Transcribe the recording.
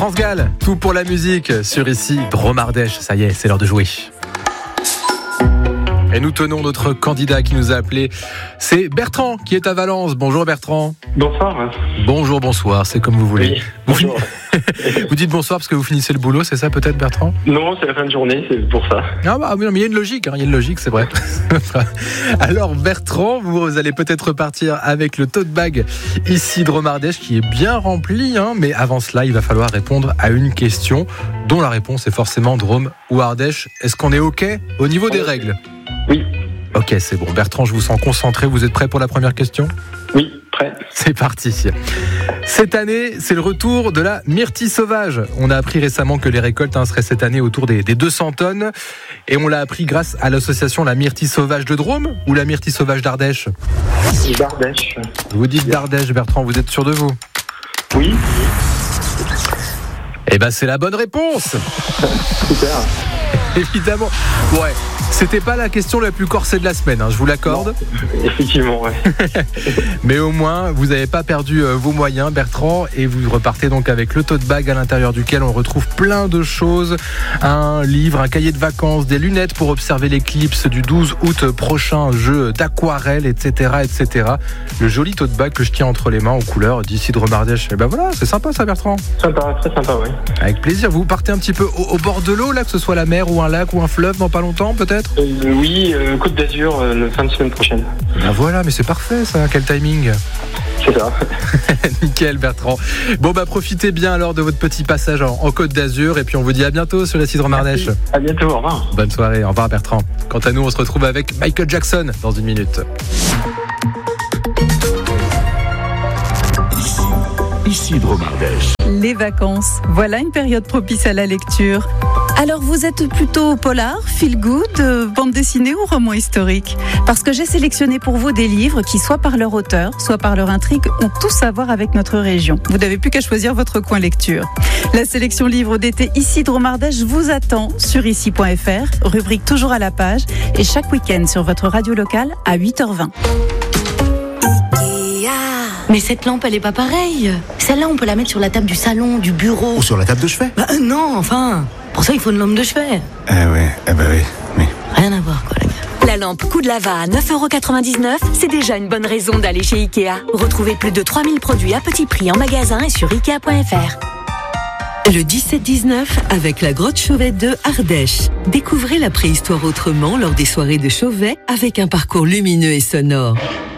France Gall, tout pour la musique sur ici Drôme Ardèche. Ça y est, c'est l'heure de jouer. Et nous tenons notre candidat qui nous a appelé. C'est Bertrand qui est à Valence. Bonjour Bertrand. Bonsoir. Bonjour, bonsoir, c'est comme vous voulez. Oui, bonjour. Vous dites bonsoir parce que vous finissez le boulot, c'est ça peut-être Bertrand ? Non, c'est la fin de journée, c'est pour ça. Ah bah mais il y a une logique, il y a une logique, c'est vrai. Alors Bertrand, vous allez peut-être repartir avec le tote bag ici Drôme Ardèche qui est bien rempli, mais avant cela, il va falloir répondre à une question dont la réponse est forcément Drôme ou Ardèche. Est-ce qu'on est OK au niveau des règles ? Oui. Ok, c'est bon. Bertrand, je vous sens concentré. Vous êtes prêt pour la première question ? Oui, prêt. C'est parti. Cette année, c'est le retour de la myrtille sauvage. On a appris récemment que les récoltes seraient cette année autour des 200 tonnes. Et on l'a appris grâce à l'association La Myrtille Sauvage de Drôme ou La Myrtille Sauvage d'Ardèche ? D'Ardèche. Vous dites d'Ardèche, Bertrand, vous êtes sûr de vous ? Oui. Eh ben, c'est la bonne réponse. Super. Évidemment. Ouais. C'était pas la question la plus corsée de la semaine, je vous l'accorde. Non, effectivement, ouais. Mais au moins, vous n'avez pas perdu vos moyens, Bertrand, et vous repartez donc avec le tote bag à l'intérieur duquel on retrouve plein de choses. Un livre, un cahier de vacances, des lunettes pour observer l'éclipse du 12 août prochain, un jeu d'aquarelle, etc., etc. Le joli tote bag que je tiens entre les mains aux couleurs d'ici Drôme Ardèche. Et ben voilà, c'est sympa ça, Bertrand. Sympa, très sympa, oui. Avec plaisir. Vous partez un petit peu au bord de l'eau, là, que ce soit la mer ou un lac ou un fleuve dans pas longtemps, peut-être ? Oui, Côte d'Azur, le fin de semaine prochaine. Ah voilà, mais c'est parfait ça, quel timing. C'est ça. Nickel Bertrand. Bon profitez bien alors de votre petit passage en Côte d'Azur et puis on vous dit à bientôt sur la site Drôme Ardèche. À bientôt, au revoir. Bonne soirée, au revoir Bertrand. Quant à nous, on se retrouve avec Michael Jackson dans une minute. Ici Drôme Ardèche. Les vacances, voilà une période propice à la lecture. Alors vous êtes plutôt polar, feel good, bande dessinée ou roman historique ? Parce que j'ai sélectionné pour vous des livres qui, soit par leur auteur, soit par leur intrigue, ont tous à voir avec notre région. Vous n'avez plus qu'à choisir votre coin lecture. La sélection livres d'été ici Drôme Ardèche vous attend sur ici.fr, rubrique toujours à la page, et chaque week-end sur votre radio locale à 8h20. Mais cette lampe, elle est pas pareille. Celle-là, on peut la mettre sur la table du salon, du bureau. Ou sur la table de chevet. Non, enfin. Pour ça, il faut une lampe de chevet. Oui. Rien à voir, quoi, les gars. La lampe coup de lava à 9,99€, c'est déjà une bonne raison d'aller chez Ikea. Retrouvez plus de 3000 produits à petit prix en magasin et sur Ikea.fr. Le 17-19 avec la grotte Chauvet de Ardèche. Découvrez la préhistoire autrement lors des soirées de Chauvet avec un parcours lumineux et sonore.